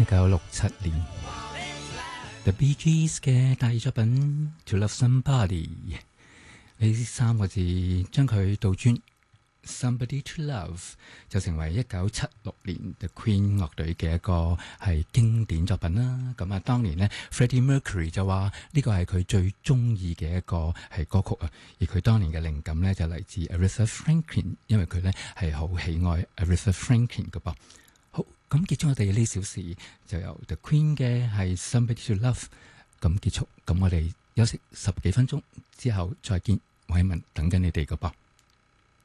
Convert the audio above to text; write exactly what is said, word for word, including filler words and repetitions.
一九六七年 The Bee Gees 嘅大作品 To Love Somebody， 呢三個字將佢倒轉 Somebody to Love 就成為一九七六年 The Queen 樂隊嘅一個係經典作品啦。咁啊，當年呢 Freddie Mercury 就話呢個係佢最中意嘅一個係歌曲啊，而佢當年嘅靈感呢，就嚟自 Aretha Franklin， 因為佢呢係好喜愛 Aretha Franklin 嘅噃。好，咁結束我哋呢小時就由 The Queen 嘅係 Somebody to Love 咁結束，咁我哋休息十幾分鐘之後再見，韋文等緊你哋嘅噃。